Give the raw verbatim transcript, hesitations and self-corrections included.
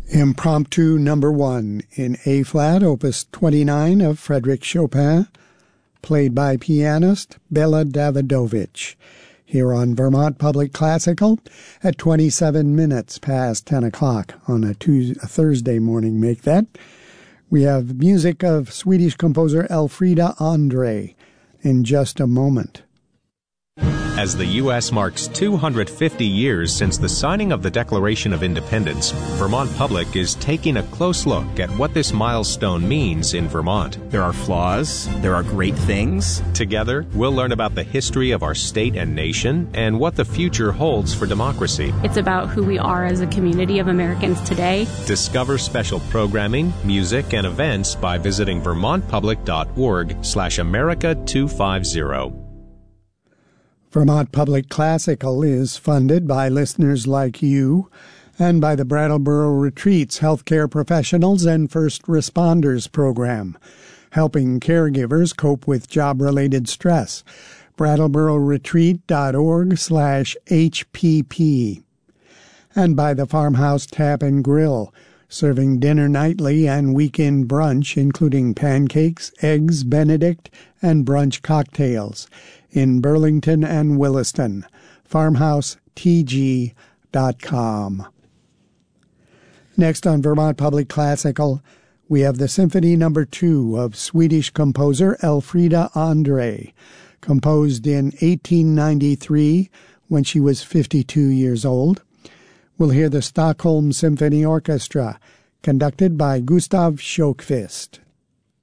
Impromptu number one in A-flat, opus twenty-nine of Frédéric Chopin, played by pianist Bela Davidovich, here on Vermont Public Classical at twenty-seven minutes past ten o'clock on a, Tuesday, a Thursday morning. Make that. We have music of Swedish composer Elfrida Andre in just a moment. As the U S marks two hundred fifty years since the signing of the Declaration of Independence, Vermont Public is taking a close look at what this milestone means in Vermont. There are flaws, there are great things. Together, we'll learn about the history of our state and nation and what the future holds for democracy. It's about who we are as a community of Americans today. Discover special programming, music, and events by visiting vermontpublic.org slash America 250. Vermont Public Classical is funded by listeners like you and by the Brattleboro Retreats Healthcare Professionals and First Responders Program, helping caregivers cope with job-related stress. brattlebororetreat.org slash HPP. And by the Farmhouse Tap and Grill, serving dinner nightly and weekend brunch, including pancakes, eggs Benedict, and brunch cocktails in Burlington and Williston. farmhouse t g dot com. Next on Vermont Public Classical, we have the Symphony Number Two of Swedish composer Elfrida Andre, composed in eighteen ninety-three when she was fifty-two years old. We'll hear the Stockholm Symphony Orchestra, conducted by Gustav Sjökvist.